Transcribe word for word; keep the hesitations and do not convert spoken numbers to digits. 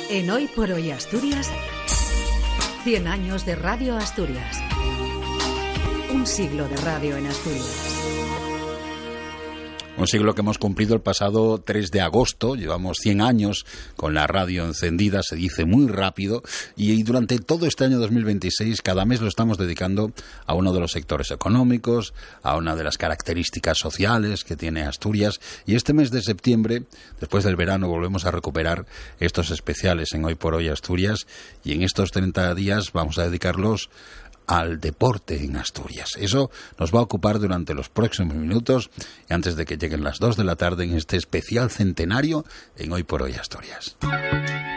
En Hoy por Hoy Asturias, cien años de Radio Asturias. Un siglo de radio en Asturias. Un siglo que hemos cumplido el pasado tres de agosto, llevamos cien años con la radio encendida, se dice muy rápido, y durante todo este año dos mil veintiséis cada mes lo estamos dedicando a uno de los sectores económicos, a una de las características sociales que tiene Asturias, y este mes de septiembre, después del verano, volvemos a recuperar estos especiales en Hoy por Hoy Asturias, y en estos treinta días vamos a dedicarlos al deporte en Asturias. Eso nos va a ocupar durante los próximos minutos y antes de que lleguen las dos de la tarde en este especial centenario en Hoy por Hoy Asturias.